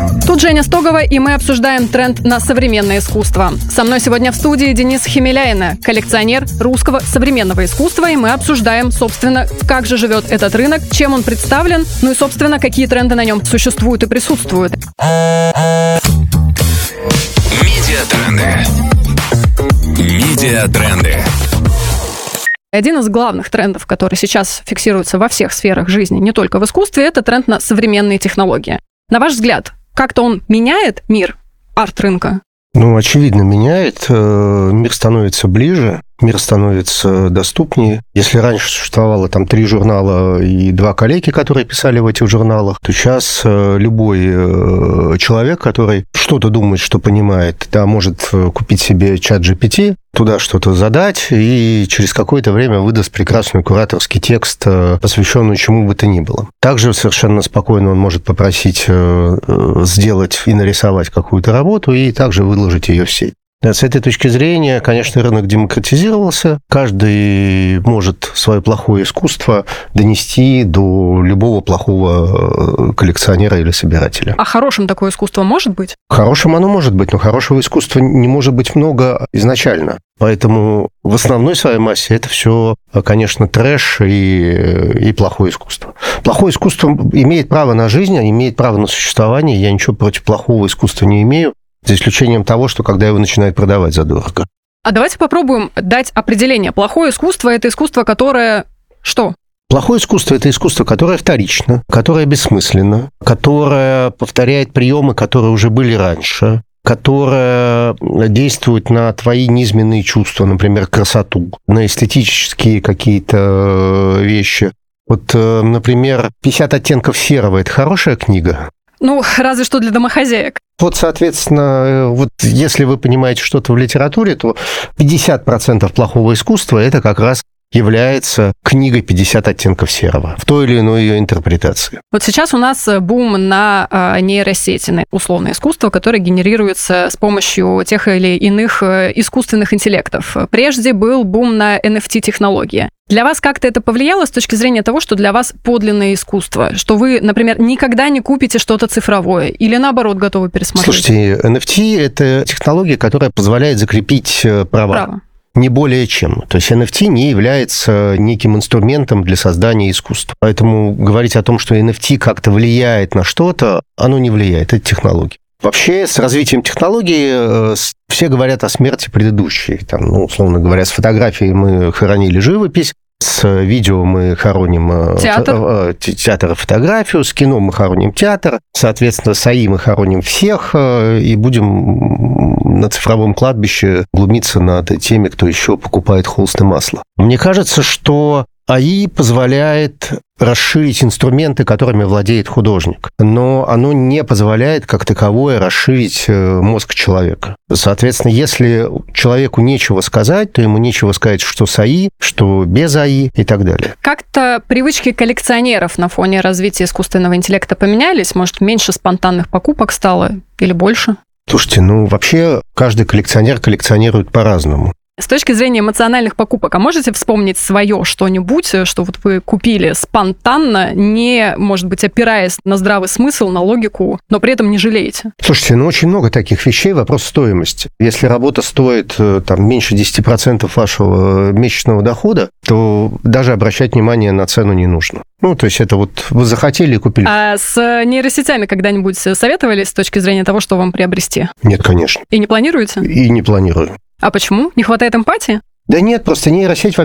Тут Женя Стогова, и мы обсуждаем тренд на современное искусство. Со мной сегодня в студии Денис Хемеляйна, коллекционер русского современного искусства, и мы обсуждаем, собственно, как же живет этот рынок, чем он представлен, ну и, собственно, какие тренды на нем существуют и присутствуют. Медиатренды. Один из главных трендов, который сейчас фиксируется во всех сферах жизни, не только в искусстве, это тренд на современные технологии. На ваш взгляд, как-то он меняет мир арт-рынка? Ну, очевидно, меняет. Мир становится ближе, мир становится доступнее. Если раньше существовало там 3 журнала и 2 коллеги, которые писали в этих журналах, то сейчас любой человек, который что-то думает, что понимает, да, может купить себе чат GPT, туда что-то задать, и через какое-то время выдаст прекрасный кураторский текст, посвященный чему бы то ни было. Также совершенно спокойно он может попросить сделать и нарисовать какую-то работу, и также выложить ее в сеть. С этой точки зрения, конечно, рынок демократизировался. Каждый может свое плохое искусство донести до любого плохого коллекционера или собирателя. А хорошим такое искусство может быть? Хорошим оно может быть, но хорошего искусства не может быть много изначально. Поэтому в основной своей массе это все, конечно, трэш и плохое искусство. Плохое искусство имеет право на жизнь, имеет право на существование. Я ничего против плохого искусства не имею. За исключением того, что когда его начинают продавать задорого. А давайте попробуем дать определение. Плохое искусство – это искусство, которое что? Плохое искусство – это искусство, которое вторично, которое бессмысленно, которое повторяет приемы, которые уже были раньше, которое действует на твои низменные чувства, например, красоту, на эстетические какие-то вещи. Вот, например, «50 оттенков серого» – это хорошая книга? Ну, разве что для домохозяек. Вот, соответственно, вот если вы понимаете что-то в литературе, то 50% плохого искусства – это как раз является книгой «50 оттенков серого» в той или иной ее интерпретации. Вот сейчас у нас бум на нейросети, на условное искусство, которое генерируется с помощью тех или иных искусственных интеллектов. Прежде был бум на NFT-технологии. Для вас как-то это повлияло с точки зрения того, что для вас подлинное искусство? Что вы, например, никогда не купите что-то цифровое или, наоборот, готовы пересмотреть? Слушайте, NFT – это технология, которая позволяет закрепить права. Не более чем. То есть NFT не является неким инструментом для создания искусства. Поэтому говорить о том, что NFT как-то влияет на что-то, оно не влияет. Это технология. Вообще, с развитием технологий все говорят о смерти предыдущей. Там, ну, условно говоря, с фотографией мы хоронили живопись, с видео мы хороним театр и фотографию, с кино мы хороним театр, соответственно, с АИ мы хороним всех и будем на цифровом кладбище глумиться над теми, кто еще покупает холст и масло. Мне кажется, что АИ позволяет расширить инструменты, которыми владеет художник, но оно не позволяет, как таковое, расширить мозг человека. Соответственно, если человеку нечего сказать, то ему нечего сказать, что с АИ, что без АИ и так далее. Как-то привычки коллекционеров на фоне развития искусственного интеллекта поменялись? Может, меньше спонтанных покупок стало или больше? Слушайте, ну вообще каждый коллекционер коллекционирует по-разному. С точки зрения эмоциональных покупок, а можете вспомнить свое что-нибудь, что вот вы купили спонтанно, не, может быть, опираясь на здравый смысл, на логику, но при этом не жалеете? Слушайте, ну очень много таких вещей, вопрос стоимости. Если работа стоит там, меньше 10% вашего месячного дохода, то даже обращать внимание на цену не нужно. Ну, то есть это вот вы захотели и купили. А с нейросетями когда-нибудь советовались с точки зрения того, что вам приобрести? Нет, конечно. И не планируете? И не планирую. А почему? Не хватает эмпатии? Да нет, просто нейросеть,